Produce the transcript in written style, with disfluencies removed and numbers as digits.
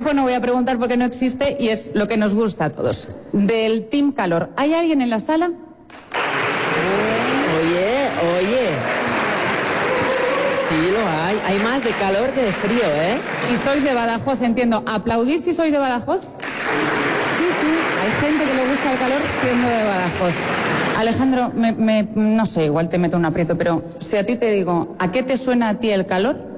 grupo no voy a preguntar porque no existe y es lo que nos gusta a todos. Del Team Calor. ¿Hay alguien en la sala? Oye. Sí, lo hay. Hay más de calor que de frío, ¿eh? Y sois de Badajoz, entiendo. ¿Aplaudid si sois de Badajoz? Sí. Hay gente que le gusta el calor siendo de Badajoz. Alejandro, no sé, igual te meto un aprieto, pero si a ti te digo, ¿a qué te suena a ti el calor?